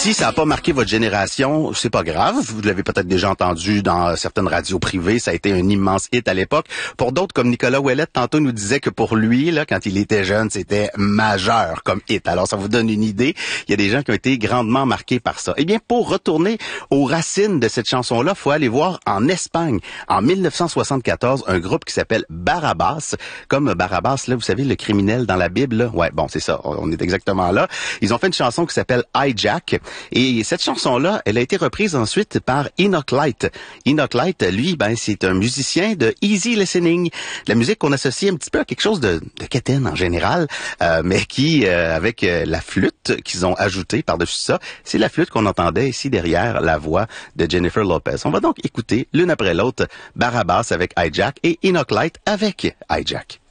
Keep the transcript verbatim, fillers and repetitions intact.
Si ça n'a pas marqué votre génération, c'est pas grave. Vous l'avez peut-être déjà entendu dans certaines radios privées. Ça a été un immense hit à l'époque. Pour d'autres, comme Nicolas Ouellet, tantôt nous disait que pour lui, là, quand il était jeune, c'était majeur comme hit. Alors, ça vous donne une idée. Il y a des gens qui ont été grandement marqués par ça. Eh bien, pour retourner aux racines de cette chanson-là, faut aller voir en Espagne. En mille neuf cent soixante-quatorze, un groupe qui s'appelle Barabbas. Comme Barabbas, là, vous savez, le criminel dans la Bible, là. Ouais, bon, c'est ça. On est exactement là. Ils ont fait une chanson qui s'appelle Hijack. Et cette chanson-là, elle a été reprise ensuite par Enoch Light. Enoch Light, lui, ben, c'est un musicien de easy listening. La musique qu'on associe un petit peu à quelque chose de, de quétaine en général, euh, mais qui, euh, avec euh, la flûte qu'ils ont ajoutée par-dessus ça, c'est la flûte qu'on entendait ici derrière la voix de Jennifer Lopez. On va donc écouter l'une après l'autre Barabbas avec Hijack et Enoch Light avec Hijack.